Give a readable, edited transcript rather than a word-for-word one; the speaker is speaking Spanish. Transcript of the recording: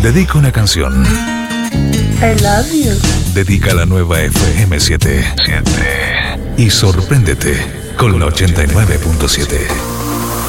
Dedica una canción. I love you. Dedica la nueva FM 7. Y sorpréndete con la 89.7.